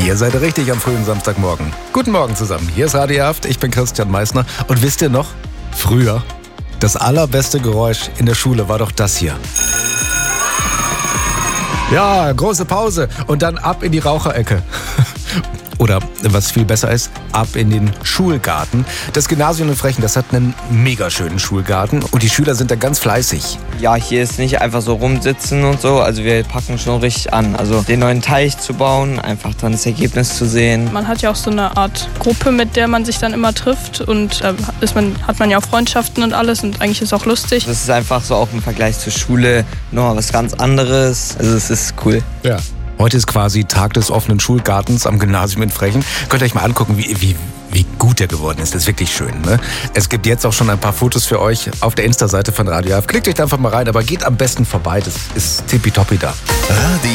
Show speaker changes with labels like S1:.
S1: Ihr seid richtig am frühen Samstagmorgen. Guten Morgen zusammen. Hier ist Radio Haft. Ich bin Christian Meissner. Und wisst ihr noch, früher, das allerbeste Geräusch in der Schule war doch das hier. Ja, große Pause und dann ab in die Raucherecke. Oder, was viel besser ist, ab in den Schulgarten. Das Gymnasium in Frechen, das hat einen mega schönen Schulgarten und die Schüler sind da ganz fleißig.
S2: Ja, hier ist nicht einfach so rumsitzen und so, also wir packen schon richtig an. Also den neuen Teich zu bauen, einfach dann das Ergebnis zu sehen.
S3: Man hat ja auch so eine Art Gruppe, mit der man sich dann immer trifft und hat man ja auch Freundschaften und alles und eigentlich ist es auch lustig.
S2: Das ist einfach so auch im Vergleich zur Schule nochmal was ganz anderes, also es ist cool.
S1: Ja. Heute ist quasi Tag des offenen Schulgartens am Gymnasium in Frechen. Könnt ihr euch mal angucken, wie gut der geworden ist. Das ist wirklich schön, ne? Es gibt jetzt auch schon ein paar Fotos für euch auf der Insta-Seite von Radio Haft. Klickt euch da einfach mal rein, aber geht am besten vorbei. Das ist tippitoppi da.